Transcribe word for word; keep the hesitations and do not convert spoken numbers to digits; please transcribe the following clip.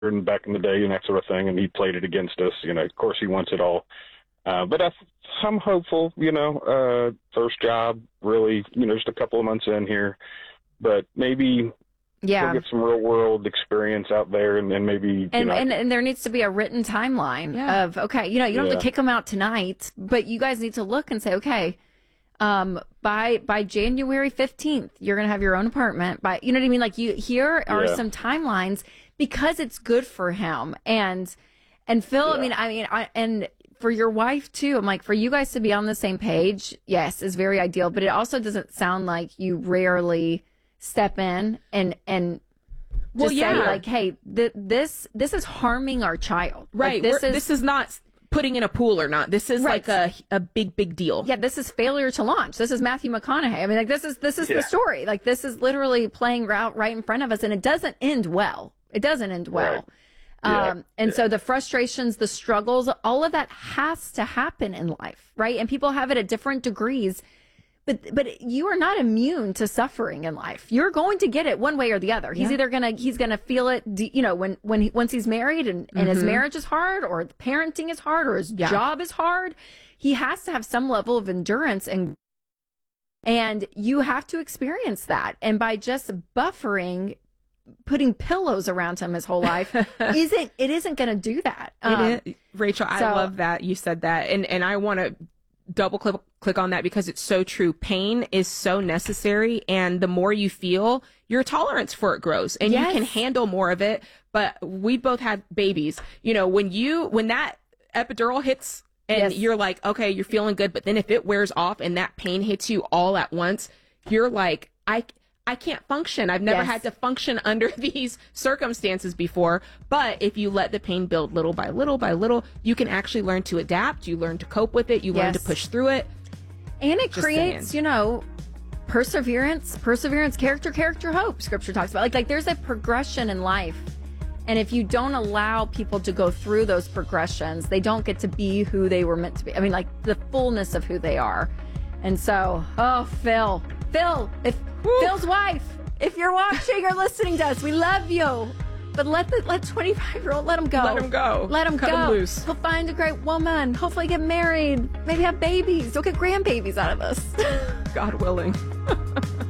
and back in the day and that sort of thing, and he played it against us. You know, of course, he wants it all. Uh, but I, I'm hopeful, you know, uh, first job, really, you know, just a couple of months in here. But maybe yeah. we'll get some real-world experience out there, and then maybe, and, you know. And, and there needs to be a written timeline yeah. of, okay, you know, you don't yeah. have to kick them out tonight, but you guys need to look and say, okay, um, by by January fifteenth, you're going to have your own apartment. By, you know what I mean? Like, you here are yeah. some timelines because it's good for him. And, and Phil, yeah. I mean, I mean, I, and for your wife too, I'm like, for you guys to be on the same page, yes, is very ideal, but it also doesn't sound like you rarely step in and, and, well, just yeah. say, like, hey, th- this this is harming our child. Right. Like, this, is, this is not putting in a pool or not. This is right. like a a big, big deal. Yeah, this is failure to launch. This is Matthew McConaughey. I mean, like, this is this is yeah. the story. Like, this is literally playing out right in front of us, and it doesn't end well. It doesn't end well. Right. Yeah. Um, and yeah. so the frustrations, the struggles, all of that has to happen in life, right? And people have it at different degrees. But but you are not immune to suffering in life. You're going to get it one way or the other. He's yeah. either gonna he's gonna feel it, you know, when when he, once he's married and, and mm-hmm. his marriage is hard, or the parenting is hard, or his yeah. job is hard. He has to have some level of endurance, and and you have to experience that. And by just buffering, putting pillows around him his whole life isn't it isn't going to do that. Um, it is, Rachel, so, I love that you said that, and and I want to double click click on that because it's so true. Pain is so necessary, and the more you feel, your tolerance for it grows, and yes. you can handle more of it. But we both had babies. You know, when you when that epidural hits and yes. you're like, okay, you're feeling good, but then if it wears off and that pain hits you all at once, you're like, I I can't function. I've never yes. had to function under these circumstances before. But if you let the pain build little by little by little, you can actually learn to adapt. You learn to cope with it. You yes. learn to push through it. And it Just creates, saying. you know, perseverance, perseverance, character, character, hope. Scripture talks about like like there's a progression in life. And if you don't allow people to go through those progressions, they don't get to be who they were meant to be. I mean, like the fullness of who they are. And so, oh, Phil, Phil, if Woo. Phil's wife, if you're watching or listening to us, we love you. But let the let twenty-five year old let him go. Let him go. Let him Cut go. him loose. He'll find a great woman. Hopefully, get married. Maybe have babies. He'll get grandbabies out of us. God willing.